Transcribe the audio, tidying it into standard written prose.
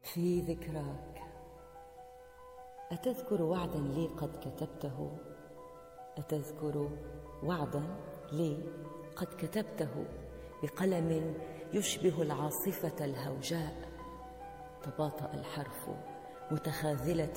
في ذكراك. أتذكر وعدا لي قد كتبته؟ أتذكر وعدا لي قد كتبته بقلم يشبه العاصفة الهوجاء؟ تباطأ الحرف متخاذلة